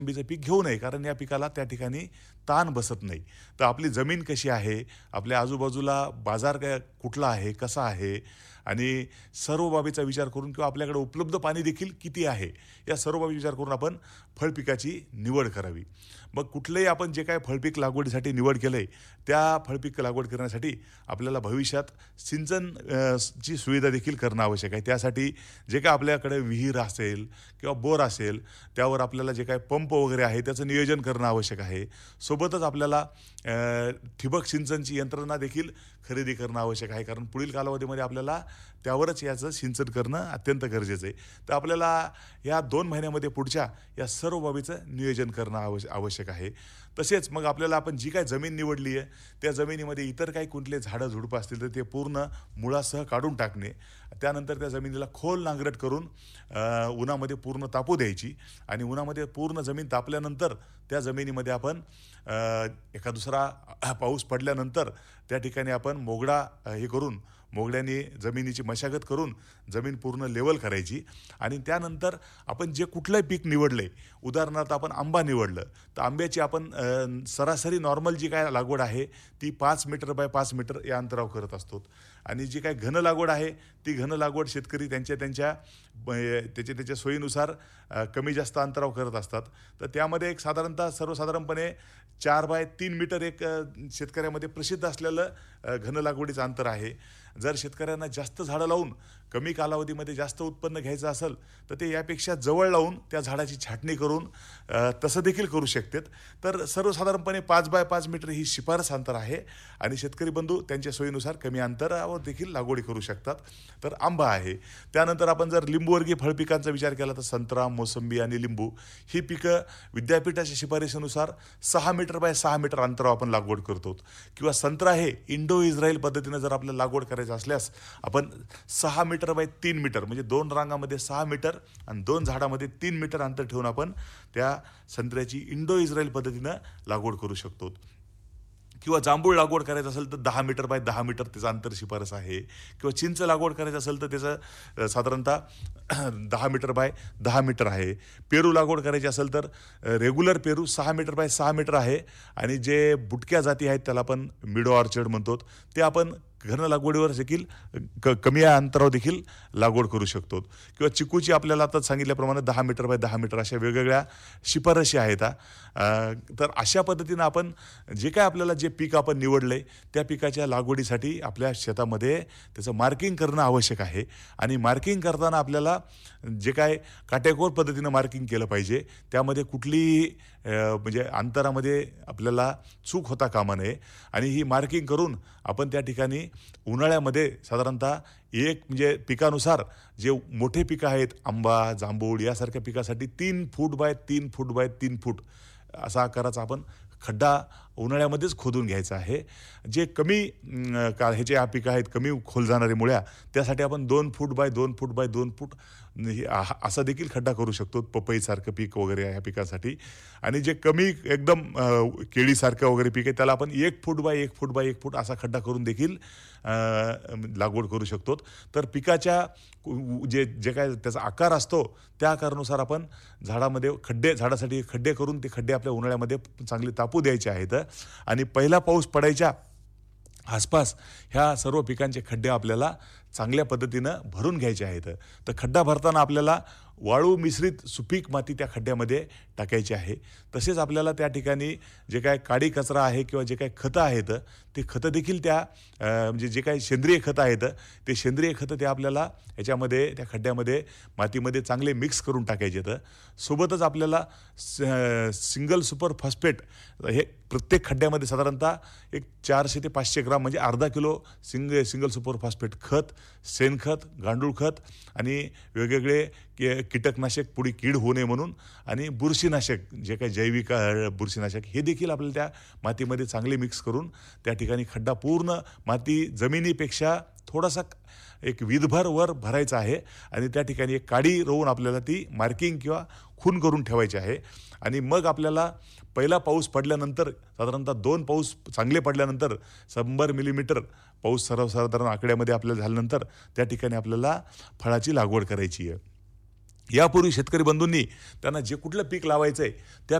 मोसंबीचं पीक घेऊ नये, कारण या पिकाला त्या ठिकाणी ताण बसत नाही. तर आपली जमीन कशी आहे, आपल्या आजूबाजूला बाजार कुठला आहे, कसा आहे आणि सर्व बाबीचा विचार करून किंवा आपल्याकडे उपलब्ध पाणी देखील किती आहे, या सर्व बाबी विचार करून आपण फळपिकाची निवड करावी. मग कुठलंही आपण जे काही फळपीक लागवडीसाठी निवड केलं आहे, त्या फळपीक लागवड करण्यासाठी आपल्याला भविष्यात सिंचन ची सुविधा देखील करणं आवश्यक आहे. त्यासाठी जे काही आपल्याकडे विहीर असेल किंवा बोर असेल, त्यावर आपल्याला जे काही पंप वगैरे आहे त्याचं नियोजन करणं आवश्यक आहे. सोबतच आपल्याला ठिबक सिंचनची यंत्रणा देखील खरेदी करणं आवश्यक आहे, कारण पुढील कालावधीमध्ये आपल्याला त्यावरच याचं सिंचन करणं अत्यंत गरजेचं आहे. तर आपल्याला या 2 महिन्यामध्ये पुढच्या या सर्व बाबीचं नियोजन करणं आवश्यक आहे. तसेच मग आपल्याला आपण जी काही जमीन निवडली आहे, त्या जमिनीमध्ये इतर काही कुठले झाडं झुडपं असतील तर ते पूर्ण मुळासह काढून टाकणे. त्यानंतर त्या जमिनीला खोल नांगरट करून उन्हामध्ये पूर्ण तापू द्यायची आणि उन्हामध्ये पूर्ण जमीन तापल्यानंतर त्या जमिनीमध्ये आपण एका दुसरा पाऊस पडल्यानंतर त्या ठिकाणी आपण मोगडा हे करून मोगड्याने जमिनीची मशागत करून जमीन पूर्ण लेवल करायची आणि त्यानंतर आपण जे कुठलंही पीक निवडले, उदाहरणार्थ आपण आंबा निवडलं, तर आंब्याची आपण सरासरी नॉर्मल जी काय लागवड आहे ती 5 मीटर बाय 5 मीटर या अंतरावर करत असतो आणि जी काय घन लागवड आहे ती घन लागवड शेतकरी त्याच्या सोयीनुसार कमी जास्त अंतरावर करत असतात. तर त्यामध्ये एक साधारणतः सर्वसाधारणपणे 4 बाय 3 मीटर एक शेतकऱ्यामध्ये प्रसिद्ध असलेलं घन लागवडीचं अंतर आहे. जर शेतकऱ्यांना जास्त झाडं लावून कमी कालावधीमध्ये जास्त उत्पन्न घ्यायचं असेल तर ते यापेक्षा जवळ लावून त्या झाडाची छाटणी करून तसं देखील करू शकतात. तर सर्वसाधारणपणे 5 बाय 5 मीटर ही शिफारस अंतर आहे आणि शेतकरी बंधू त्यांच्या सोयीनुसार कमी अंतरावर देखील लागवडी करू शकतात. तर आंबा आहे. त्यानंतर आपण जर लिंबूवर्गीय फळपिकांचा विचार केला तर संत्रा, मोसंबी आणि लिंबू ही पिकं विद्यापीठाच्या शिफारशीनुसार 6 मीटर बाय 6 मीटर अंतरावर आपण लागवड करतो. किंवा संत्रा हे इंडो इस्रायल पद्धतीनं जर आपल्याला लागवड करायचं असल्यास आपण 6 मीटर बाय 3 मीटर म्हणजे 2 रांगामध्ये 6 मीटर आणि 2 झाडामध्ये 3 मीटर अंतर ठेवून आपण त्या संत्र्याची इंडो इस्रायल पद्धतीनं लागवड करू शकतो. किंवा जांभूळ लागवड करायचं असेल तर 10 मीटर बाय 10 मीटर त्याचं अंतर शिफारस आहे. किंवा चिंच लागवड करायचं असेल तर त्याचं साधारणतः 10 मीटर बाय 10 मीटर आहे. पेरू लागवड करायची असेल तर regular Peru 6 metre by 6 metre आहे आणि जे बुटक्या जाती आहेत त्याला आपण मिडो ऑर्चर्ड म्हणतो, ते आपण घन लागवडीवर देखील कमी अंतरावर देखील लागवड करू शकतो. किंवा चिकूची आपल्याला आता सांगितल्याप्रमाणे 10 मीटर बाय 10 मीटर अशा वेगवेगळ्या शिफारशी आहेत. तर अशा पद्धतीनं आपण जे काय आपल्याला जे पीक आपण निवडलं आहे त्या पिकाच्या लागवडीसाठी आपल्या शेतामध्ये त्याचं मार्किंग करणं आवश्यक आहे आणि मार्किंग करताना आपल्याला जे काय काटेकोर पद्धतीनं मार्किंग केलं पाहिजे, त्यामध्ये कुठलीही म्हणजे अंतरामध्ये आपल्याला चूक होता कामा नये आणि ही मार्किंग करून आपण त्या ठिकाणी उन्हाळ्यामध्ये साधारणतः एक म्हणजे पिकानुसार जे मोठे पिकं आहेत आंबा, जांभूळ यासारख्या पिकासाठी 3 फूट बाय 3 फूट बाय 3 फूट असा आकाराचा आपण खड्डा उन्हाळ्यामध्येच खोदून घ्यायचा आहे. जे कमी ह्याचे या पिकं आहेत कमी खोल जाणारी मुळ्या, त्यासाठी आपण 2 फूट बाय 2 फूट बाय 2 फूट असा देखील खड्डा करू शकतो पपईसारखं पीक वगैरे ह्या पिकासाठी. आणि जे कमी एकदम केळीसारखं वगैरे पीक आहे त्याला आपण 1 फूट बाय 1 फूट बाय 1 फूट असा खड्डा करून देखील लागवड करू शकतो. तर पिकाच्या जे काय त्याचा आकार असतो त्या आकारानुसार आपण झाडासाठी खड्डे करून ते खड्डे आपल्या उन्हाळ्यामध्ये चांगले तापू द्यायचे आहेत आणि पहिला पाऊस पडायच्या आसपास ह्या सर्व पिकांचे खड्डे आपल्याला चांगल्या पद्धतीनं भरून घ्यायचे आहेत. तर खड्डा भरताना आपल्याला वाळू मिश्रित सुपीक माती त्या खड्ड्यामध्ये टाकायची आहे. तसेच आपल्याला त्या ठिकाणी जे काय काडी कचरा आहे किंवा जे काही खतं आहेत ते खतं देखील त्या म्हणजे जे काही सेंद्रिय खतं आहेत ते सेंद्रिय खतं ते आपल्याला ह्याच्यामध्ये त्या खड्ड्यामध्ये मातीमध्ये चांगले मिक्स करून टाकायचे आहेत. सोबतच आपल्याला सिंगल सुपर फॉस्फेट हे प्रत्येक खड्ड्यामध्ये साधारणतः एक 400 ते 500 ग्राम म्हणजे अर्धा किलो सिंगल सुपर फॉस्फेट खत, शेणखत, गांडूळ खत आणि वेगवेगळे कीटकनाशक पुढे कीड होऊ नये म्हणून आणि बुरशीनाशक जे काही जैविक बुरशीनाशक हे देखील आपल्याला त्या मातीमध्ये चांगले मिक्स करून त्या ठिकाणी खड्डा पूर्ण माती जमिनीपेक्षा थोडासा एक विधभर वर भरायचा आहे आणि त्या ठिकाणी एक काडी रोवून आपल्याला ती मार्किंग किंवा खून करून ठेवायची आहे. आणि मग आपल्याला पहिला पाऊस पडल्यानंतर साधारणतः 2 पाऊस चांगले पडल्यानंतर 100 मिलीमीटर पाऊस सर्वसाधारण आकड्यामध्ये आपल्याला झाल्यानंतर त्या ठिकाणी आपल्याला फळाची लागवड करायची आहे. यापूर्वी शेतकरी बंधूंनी त्यांना जे कुठलं पीक लावायचं आहे त्या